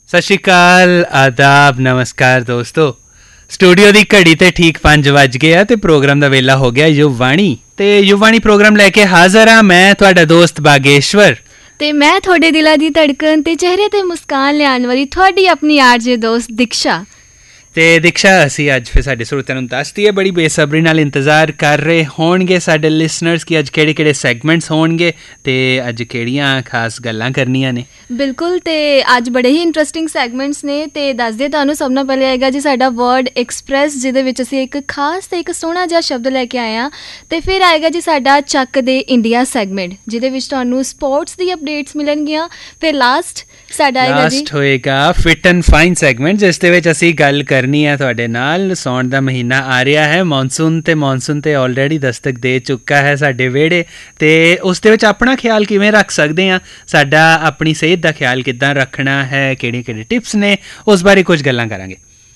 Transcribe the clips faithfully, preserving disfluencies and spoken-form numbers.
ਸਤਿ ਸ਼੍ਰੀ ਅਕਾਲ, ਆਦਾਬ, ਨਮਸਕਾਰ ਦੋਸਤੋ। ਸਟੂਡੀਓ ਦੀ ਘੜੀ ਤੇ ਠੀਕ ਪੰਜ ਵੱਜ ਗਏ ਆ ਤੇ ਪ੍ਰੋਗਰਾਮ ਦਾ ਵੇਲਾ ਹੋ ਗਿਆ ਯੁਵਾਣੀ। ਤੇ ਯੁਵਾਣੀ ਪ੍ਰੋਗਰਾਮ ਲੈ ਕੇ ਹਾਜ਼ਰ ਹਾਂ ਮੈਂ, ਤੁਹਾਡਾ ਦੋਸਤ ਬਾਗੇਸ਼ਵਰ, ਤੇ ਮੈਂ ਤੁਹਾਡੇ ਦਿਲਾਂ ਦੀ ਧੜਕਣ ਤੇ ਚਿਹਰੇ ਤੇ ਮੁਸਕਾਨ ਲਿਆਉਣ ਵਾਲੀ ਤੁਹਾਡੀ ਆਪਣੀ ਆਰਜੇ ਦੋਸਤ ਦੀਕਸ਼ਾ। ਤੇ ਦੀਕਸ਼ਾ, ਅਸੀਂ ਅੱਜ ਫਿਰ ਸਾਡੇ ਸਰੋਤਿਆਂ ਨੂੰ ਦੱਸ ਦਈਏ, ਬੜੀ ਬੇਸਬਰੀ ਨਾਲ ਇੰਤਜ਼ਾਰ ਕਰ ਰਹੇ ਹੋਣਗੇ ਸਾਡੇ ਲਿਸਨਰਸ ਕਿ ਅੱਜ ਕਿਹੜੇ ਕਿਹੜੇ ਸੈਗਮੈਂਟਸ ਹੋਣਗੇ ਤੇ ਅੱਜ ਕਿਹੜੀਆਂ ਖਾਸ ਗੱਲਾਂ ਕਰਨੀਆਂ ਨੇ। ਬਿਲਕੁਲ, ਤੇ ਅੱਜ ਬੜੇ ਹੀ ਇੰਟਰਸਟਿੰਗ ਸੈਗਮੈਂਟਸ ਨੇ। ਤੇ ਦੱਸ ਦਈਏ ਤੁਹਾਨੂੰ, ਸਭ ਨਾਲ ਪਹਿਲੇ ਆਏਗਾ ਜੀ ਸਾਡਾ ਵਰਡ ਐਕਸਪ੍ਰੈਸ, ਜਿਹਦੇ ਵਿੱਚ ਅਸੀਂ ਇੱਕ ਖਾਸ ਤੇ ਇੱਕ ਸੋਹਣਾ ਜਿਹਾ ਸ਼ਬਦ ਲੈ ਕੇ ਆਏ ਹਾਂ। ਤੇ ਫਿਰ ਆਏਗਾ ਜੀ ਸਾਡਾ ਚੱਕ ਦੇ ਇੰਡੀਆ ਸੈਗਮੈਂਟ, ਜਿਹਦੇ ਵਿੱਚ ਤੁਹਾਨੂੰ ਸਪੋਰਟਸ ਦੀ ਅਪਡੇਟਸ ਮਿਲਣਗੀਆਂ। ਫਿਰ ਲਾਸਟ ਸਾਡਾ ਆਏਗਾ ਜੀ ਲਾਸਟ ਹੋਏਗਾ ਫਿਟ ਐਂਡ ਫਾਈਨ ਸੈਗਮੈਂਟ, ਜਿਸ ਦੇ ਵਿੱਚ ਅਸੀਂ ਗੱਲ ਕਰਨੀ ਹੈ ਤੁਹਾਡੇ ਨਾਲ। ਸਾਉਣ ਦਾ ਮਹੀਨਾ ਆ ਰਿਹਾ ਹੈ, ਮੌਨਸੂਨ ਤੇ ਮੌਨਸੂਨ ਤੇ ਆਲਰੇਡੀ ਦਸਤਕ ਦੇ ਚੁੱਕਾ ਹੈ ਸਾਡੇ ਵਿਹੜੇ, ਤੇ ਉਸ ਦੇ ਵਿੱਚ ਆਪਣਾ ਖਿਆਲ ਕਿਵੇਂ ਰੱਖ ਸਕਦੇ ਹਾਂ, ਸਾਡਾ ਆਪਣੀ ਸਿਹਤ ਦਾ ਖਿਆਲ ਕਿੱਦਾਂ ਰੱਖਣਾ ਹੈ, ਕਿਹੜੇ ਕਿਹੜੇ ਟਿਪਸ ਨੇ, ਉਸ ਬਾਰੇ ਕੁਝ ਗੱਲਾਂ ਕਰਾਂਗੇ।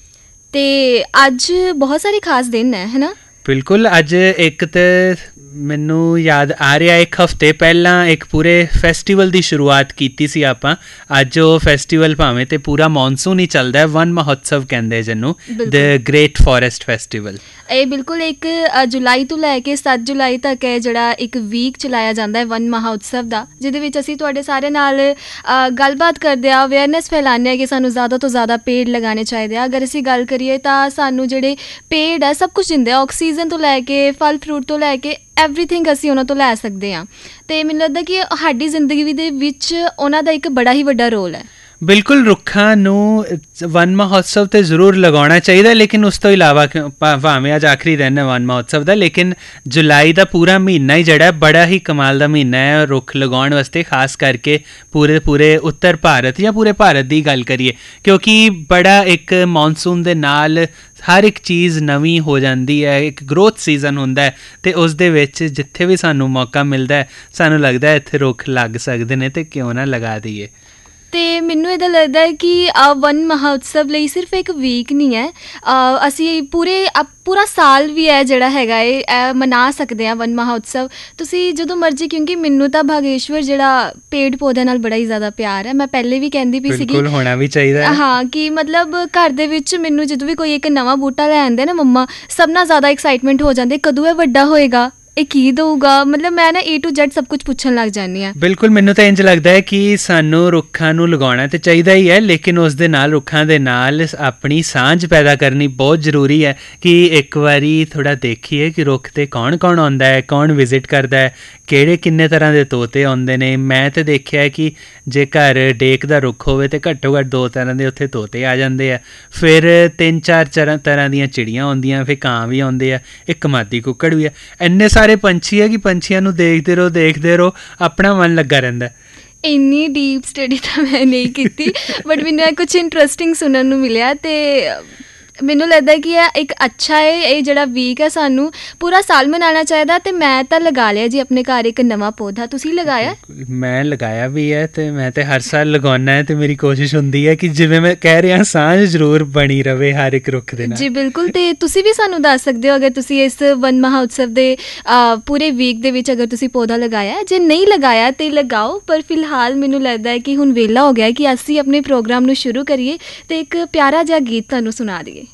ਤੇ ਅੱਜ ਬਹੁਤ ਸਾਰੇ ਖਾਸ ਦਿਨ ਹੈ, ਹੈ ਨਾ? ਬਿਲਕੁਲ, ਅੱਜ ਇੱਕ ਤਾਂ ਮੈਨੂੰ ਯਾਦ ਆ ਰਿਹਾ, ਇੱਕ ਹਫ਼ਤੇ ਪਹਿਲਾਂ ਇੱਕ ਪੂਰੇ ਫੈਸਟੀਵਲ ਦੀ ਸ਼ੁਰੂਆਤ ਕੀਤੀ ਸੀ ਆਪਾਂ। ਅੱਜ ਉਹ ਫੈਸਟੀਵਲ ਭਾਵੇਂ ਤੇ ਪੂਰਾ ਮੌਨਸੂਨ ਹੀ ਚੱਲਦਾ ਹੈ, ਵਨ ਮਹੋਤਸਵ ਕਹਿੰਦੇ ਜਿਹਨੂੰ, ਦ ਗ੍ਰੇਟ ਫੋਰੈਸਟ ਫੈਸਟੀਵਲ। ਇਹ ਬਿਲਕੁਲ ਇੱਕ ਜੁਲਾਈ ਤੋਂ ਲੈ ਕੇ ਸੱਤ ਜੁਲਾਈ ਤੱਕ ਹੈ ਜਿਹੜਾ ਇੱਕ ਵੀਕ ਚਲਾਇਆ ਜਾਂਦਾ ਹੈ ਵਨ ਮਹੋਤਸਵ ਦਾ, ਜਿਹਦੇ ਵਿੱਚ ਅਸੀਂ ਤੁਹਾਡੇ ਸਾਰਿਆਂ ਨਾਲ ਗੱਲਬਾਤ ਕਰਦੇ ਹਾਂ, ਅਵੇਅਰਨੈਸ ਫੈਲਾਉਂਦੇ ਹਾਂ ਕਿ ਸਾਨੂੰ ਜ਼ਿਆਦਾ ਤੋਂ ਜ਼ਿਆਦਾ ਪੇੜ ਲਗਾਉਣੇ ਚਾਹੀਦੇ ਆ। ਅਗਰ ਅਸੀਂ ਗੱਲ ਕਰੀਏ ਤਾਂ ਸਾਨੂੰ ਜਿਹੜੇ ਪੇੜ ਹੈ ਸਭ ਕੁਛ ਦਿੰਦੇ ਆ, ਆਕਸੀਜਨ ਤੋਂ ਲੈ ਕੇ ਫਲ ਫਰੂਟ ਤੋਂ ਲੈ ਕੇ ਐਵਰੀਥਿੰਗ ਅਸੀਂ ਉਹਨਾਂ ਤੋਂ ਲੈ ਸਕਦੇ ਹਾਂ। ਅਤੇ ਮੈਨੂੰ ਲੱਗਦਾ ਕਿ ਸਾਡੀ ਜ਼ਿੰਦਗੀ ਦੇ ਵਿੱਚ ਉਹਨਾਂ ਦਾ ਇੱਕ ਬੜਾ ਹੀ ਵੱਡਾ ਰੋਲ ਹੈ। ਬਿਲਕੁਲ, ਰੁੱਖਾਂ ਨੂੰ ਵਨ ਮਹੋਤਸਵ 'ਤੇ ਜ਼ਰੂਰ ਲਗਾਉਣਾ ਚਾਹੀਦਾ, ਲੇਕਿਨ ਉਸ ਤੋਂ ਇਲਾਵਾ ਭਾਵੇਂ ਅੱਜ ਆਖਰੀ ਦਿਨ ਹੈ ਵਨ ਮਹੋਤਸਵ ਦਾ, ਲੇਕਿਨ ਜੁਲਾਈ ਦਾ ਪੂਰਾ ਮਹੀਨਾ ਹੀ ਜਿਹੜਾ ਬੜਾ ਹੀ ਕਮਾਲ ਦਾ ਮਹੀਨਾ ਹੈ ਰੁੱਖ ਲਗਾਉਣ ਵਾਸਤੇ, ਖਾਸ ਕਰਕੇ ਪੂਰੇ ਪੂਰੇ ਉੱਤਰ ਭਾਰਤ ਜਾਂ ਪੂਰੇ ਭਾਰਤ ਦੀ ਗੱਲ ਕਰੀਏ, ਕਿਉਂਕਿ ਬੜਾ ਇੱਕ ਮੌਨਸੂਨ ਦੇ ਨਾਲ ਹਰ ਇੱਕ ਚੀਜ਼ ਨਵੀਂ ਹੋ ਜਾਂਦੀ ਹੈ, ਇੱਕ ਗਰੋਥ ਸੀਜ਼ਨ ਹੁੰਦਾ ਹੈ, ਅਤੇ ਉਸ ਦੇ ਵਿੱਚ ਜਿੱਥੇ ਵੀ ਸਾਨੂੰ ਮੌਕਾ ਮਿਲਦਾ ਹੈ ਸਾਨੂੰ ਲੱਗਦਾ ਹੈ ਇੱਥੇ ਰੁੱਖ ਲੱਗ ਸਕਦੇ ਨੇ ਅਤੇ ਕਿਉਂ ਨਾ ਲਗਾ ਦਈਏ। ਅਤੇ ਮੈਨੂੰ ਇੱਦਾਂ ਲੱਗਦਾ ਹੈ ਕਿ ਵਨ ਮਹੋਤਸਵ ਲਈ ਸਿਰਫ ਇੱਕ ਵੀਕ ਨਹੀਂ ਹੈ, ਅਸੀਂ ਪੂਰੇ ਪੂਰਾ ਸਾਲ ਵੀ ਹੈ ਜਿਹੜਾ ਹੈਗਾ ਇਹ ਮਨਾ ਸਕਦੇ ਹਾਂ ਵਨ ਮਹੋਤਸਵ। ਤੁਸੀਂ ਜਦੋਂ ਮਰਜ਼ੀ, ਕਿਉਂਕਿ ਮੈਨੂੰ ਤਾਂ ਬਾਗੇਸ਼ਵਰ ਜਿਹੜਾ ਪੇੜ ਪੌਦਿਆਂ ਨਾਲ ਬੜਾ ਹੀ ਜ਼ਿਆਦਾ ਪਿਆਰ ਹੈ। ਮੈਂ ਪਹਿਲੇ ਵੀ ਕਹਿੰਦੀ ਪਈ ਸੀਗੀ, ਬਿਲਕੁਲ ਹੋਣਾ ਵੀ ਚਾਹੀਦਾ ਹਾਂ, ਕਿ ਮਤਲਬ ਘਰ ਦੇ ਵਿੱਚ ਮੈਨੂੰ ਜਦੋਂ ਵੀ ਕੋਈ ਇੱਕ ਨਵਾਂ ਬੂਟਾ ਲੈ ਆਉਂਦੇ ਨਾ ਮੰਮਾ, ਸਭ ਨਾਲ ਜ਼ਿਆਦਾ ਐਕਸਾਈਟਮੈਂਟ ਹੋ ਜਾਂਦੀ, ਕਦੋਂ ਇਹ ਵੱਡਾ ਹੋਏਗਾ, ਇਹ ਕੀ ਦਊਗਾ, ਮਤਲਬ ਮੈਂ ਨਾ ਏ ਟੂ ਜੈਡ ਸਭ ਕੁਝ ਪੁੱਛਣ ਲੱਗ ਜਾਂਦੀ ਹਾਂ। ਬਿਲਕੁਲ, ਮੈਨੂੰ ਤਾਂ ਇੰਝ ਲੱਗਦਾ ਹੈ ਕਿ ਸਾਨੂੰ ਰੁੱਖਾਂ ਨੂੰ ਲਗਾਉਣਾ ਤਾਂ ਚਾਹੀਦਾ ਹੀ ਹੈ, ਲੇਕਿਨ ਉਸ ਦੇ ਨਾਲ ਰੁੱਖਾਂ ਦੇ ਨਾਲ ਆਪਣੀ ਸਾਂਝ ਪੈਦਾ ਕਰਨੀ ਬਹੁਤ ਜ਼ਰੂਰੀ ਹੈ ਕਿ ਇੱਕ ਵਾਰੀ ਥੋੜ੍ਹਾ ਦੇਖੀਏ ਕਿ ਰੁੱਖ 'ਤੇ ਕੌਣ ਕੌਣ ਆਉਂਦਾ ਹੈ, ਕੌਣ ਵਿਜ਼ਿਟ ਕਰਦਾ ਹੈ, ਕਿਹੜੇ ਕਿੰਨੇ ਤਰ੍ਹਾਂ ਦੇ ਤੋਤੇ ਆਉਂਦੇ ਨੇ। ਮੈਂ ਤਾਂ ਦੇਖਿਆ ਕਿ ਜੇ ਘਰ ਡੇਕ ਦਾ ਰੁੱਖ ਹੋਵੇ ਤਾਂ ਘੱਟੋ ਘੱਟ ਦੋ ਤਰ੍ਹਾਂ ਦੇ ਉੱਥੇ ਤੋਤੇ ਆ ਜਾਂਦੇ ਆ, ਫਿਰ ਤਿੰਨ ਚਾਰ ਚਾਰ ਤਰ੍ਹਾਂ ਦੀਆਂ ਚਿੜੀਆਂ ਆਉਂਦੀਆਂ, ਫਿਰ ਕਾਂ ਵੀ ਆਉਂਦੇ ਆ, ਇੱਕ ਮਾਦੀ ਕੁੱਕੜ ਵੀ ਆ, ਇੰਨੇ ਸਾਰੇ ਪੰਛੀ ਹੈ ਕਿ ਪੰਛੀਆਂ ਨੂੰ ਦੇਖਦੇ ਰਹੋ ਦੇਖਦੇ ਰਹੋ ਆਪਣਾ ਮਨ ਲੱਗਾ ਰਹਿੰਦਾ। ਇੰਨੀ ਡੀਪ ਸਟੱਡੀ ਤਾਂ ਮੈਂ ਨਹੀਂ ਕੀਤੀ, ਬਟ ਮੈਨੂੰ ਇਹ ਕੁਛ ਇੰਟਰਸਟਿੰਗ ਸੁਣਨ ਨੂੰ ਮਿਲਿਆ, ਅਤੇ ਮੈਨੂੰ ਲੱਗਦਾ ਕਿ ਇਹ ਇੱਕ ਅੱਛਾ ਹੈ, ਇਹ ਜਿਹੜਾ ਵੀਕ ਹੈ ਸਾਨੂੰ ਪੂਰਾ ਸਾਲ ਮਨਾਉਣਾ ਚਾਹੀਦਾ। ਅਤੇ ਮੈਂ ਤਾਂ ਲਗਾ ਲਿਆ ਜੀ ਆਪਣੇ ਘਰ ਇੱਕ ਨਵਾਂ ਪੌਦਾ, ਤੁਸੀਂ ਲਗਾਇਆ? ਮੈਂ ਲਗਾਇਆ ਵੀ ਹੈ, ਅਤੇ ਮੈਂ ਤਾਂ ਹਰ ਸਾਲ ਲਗਾਉਣਾ ਹੈ, ਅਤੇ ਮੇਰੀ ਕੋਸ਼ਿਸ਼ ਹੁੰਦੀ ਹੈ ਕਿ ਜਿਵੇਂ ਮੈਂ ਕਹਿ ਰਿਹਾ ਸਾਂਝ ਜ਼ਰੂਰ ਬਣੀ ਰਹੇ ਹਰ ਇੱਕ ਰੁੱਖ ਦੇ ਨਾਲ। ਜੀ ਬਿਲਕੁਲ, ਅਤੇ ਤੁਸੀਂ ਵੀ ਸਾਨੂੰ ਦੱਸ ਸਕਦੇ ਹੋ ਅਗਰ ਤੁਸੀਂ ਇਸ ਵਨ ਮਹੋਤਸਵ ਦੇ ਪੂਰੇ ਵੀਕ ਦੇ ਵਿੱਚ ਅਗਰ ਤੁਸੀਂ ਪੌਦਾ ਲਗਾਇਆ। ਜੇ ਨਹੀਂ ਲਗਾਇਆ ਤਾਂ ਲਗਾਓ, ਪਰ ਫਿਲਹਾਲ ਮੈਨੂੰ ਲੱਗਦਾ ਹੈ ਕਿ ਹੁਣ ਵੇਲਾ ਹੋ ਗਿਆ ਕਿ ਅਸੀਂ ਆਪਣੇ ਪ੍ਰੋਗਰਾਮ ਨੂੰ ਸ਼ੁਰੂ ਕਰੀਏ ਅਤੇ ਇੱਕ ਪਿਆਰਾ ਜਿਹਾ ਗੀਤ ਤੁਹਾਨੂੰ ਸੁਣਾ ਦਈਏ।